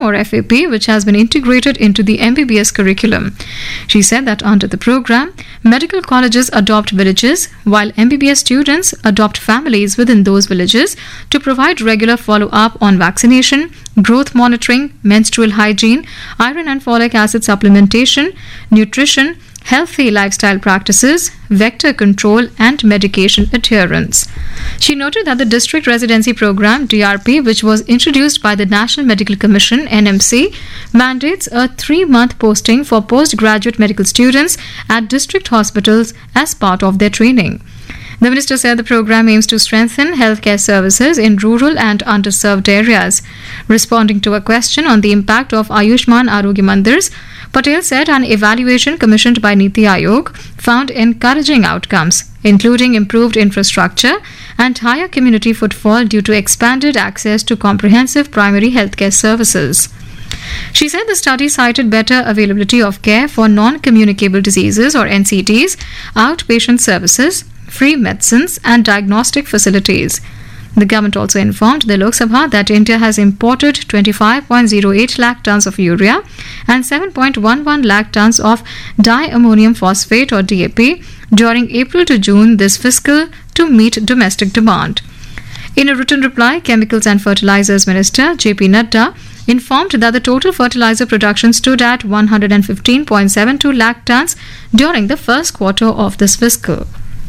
or FAP, which has been integrated into the MBBS curriculum. She said that under the program, medical colleges adopt villages, while MBBS students adopt families within those villages to provide regular follow-up on vaccination, growth monitoring, menstrual hygiene, iron and folic acid supplementation, nutrition, healthy lifestyle practices, vector control, and medication adherence. She noted that the District Residency Program (DRP), which was introduced by the National Medical Commission (NMC), mandates a 3-month posting for postgraduate medical students at district hospitals as part of their training. The minister said the program aims to strengthen healthcare services in rural and underserved areas. Responding to a question on the impact of Ayushman Arogya Mandirs, Patel said an evaluation commissioned by Niti Aayog found encouraging outcomes, including improved infrastructure and higher community footfall due to expanded access to comprehensive primary healthcare services. She said the study cited better availability of care for non-communicable diseases or NCDs, outpatient services, free medicines and diagnostic facilities. The government also informed the Lok Sabha that India has imported 25.08 lakh tons of urea and 7.11 lakh tons of diammonium phosphate or DAP during April to June this fiscal to meet domestic demand. In a written reply, Chemicals and Fertilizers Minister JP Nadda informed that the total fertilizer production stood at 115.72 lakh tons during the first quarter of this fiscal.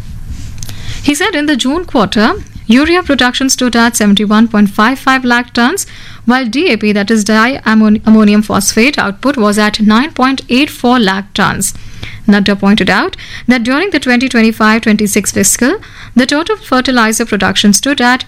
He said in the June quarter, urea production stood at 71.55 lakh tons, while DAP, that is diammonium phosphate, output was at 9.84 lakh tons. Nadda pointed out that during the 2025-26 fiscal, the total fertilizer production stood at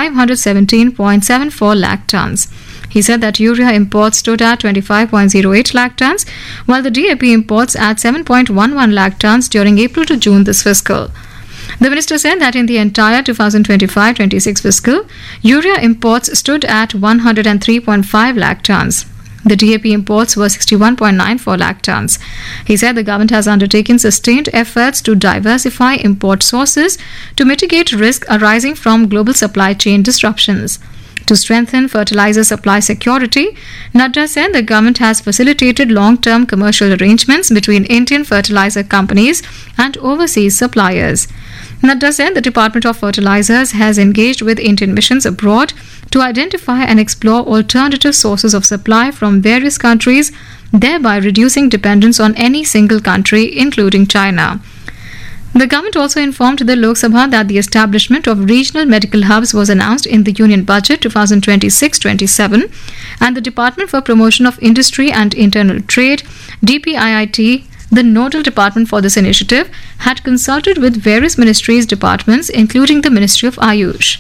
517.74 lakh tons. He said that urea imports stood at 25.08 lakh tons, while the DAP imports at 7.11 lakh tons during April to June this fiscal. The minister said that in the entire 2025-26 fiscal, urea imports stood at 103.5 lakh tons. The DAP imports were 61.94 lakh tons. He said the government has undertaken sustained efforts to diversify import sources to mitigate risk arising from global supply chain disruptions. To strengthen fertilizer supply security, Nadda said the government has facilitated long-term commercial arrangements between Indian fertilizer companies and overseas suppliers. Nadda said the Department of Fertilizers has engaged with Indian missions abroad to identify and explore alternative sources of supply from various countries, thereby reducing dependence on any single country, including China. The government also informed the Lok Sabha that the establishment of regional medical hubs was announced in the Union Budget 2026-27, and the Department for Promotion of Industry and Internal Trade, DPIIT, the nodal department for this initiative, had consulted with various ministries' departments, including the Ministry of Ayush.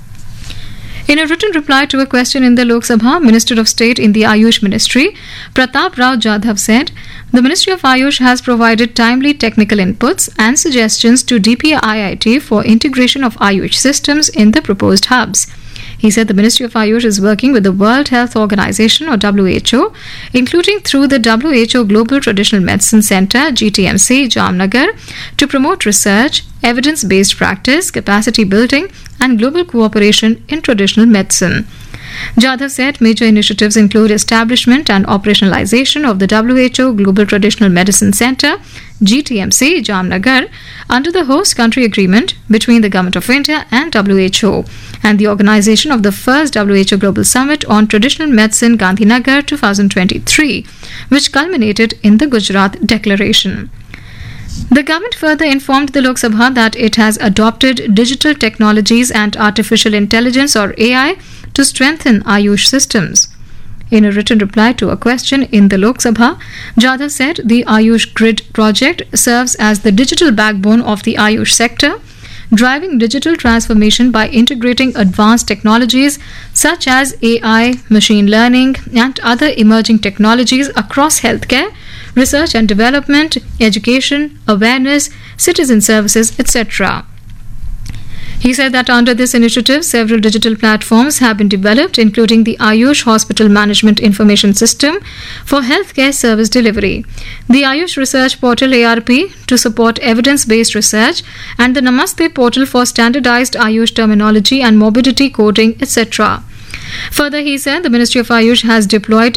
In a written reply to a question in the Lok Sabha, Minister of State in the Ayush Ministry, Pratap Rao Jadhav said, the Ministry of Ayush has provided timely technical inputs and suggestions to DPIIT for integration of Ayush systems in the proposed hubs. He said the Ministry of Ayush is working with the World Health Organization or WHO, including through the WHO Global Traditional Medicine Center GTMC Jamnagar, to promote research, evidence-based practice, capacity building and global cooperation in traditional medicine. Jadhav said major initiatives include establishment and operationalization of the WHO Global Traditional Medicine Center GTMC Jamnagar under the host country agreement between the Government of India and WHO, and the organization of the first WHO Global Summit on Traditional Medicine Gandhinagar 2023, which culminated in the Gujarat Declaration. The government further informed the Lok Sabha that it has adopted digital technologies and artificial intelligence or AI to strengthen Ayush systems. In a written reply to a question in the Lok Sabha, Jadhav said the Ayush Grid project serves as the digital backbone of the Ayush sector, driving digital transformation by integrating advanced technologies such as AI, machine learning, and other emerging technologies across healthcare, research and development, education, awareness, citizen services, etc. He said that under this initiative, several digital platforms have been developed, including the Ayush Hospital Management Information System for healthcare service delivery, the Ayush Research Portal ARP to support evidence-based research, and the Namaste portal for standardized Ayush terminology and morbidity coding, etc. Further, he said the Ministry of Ayush has deployed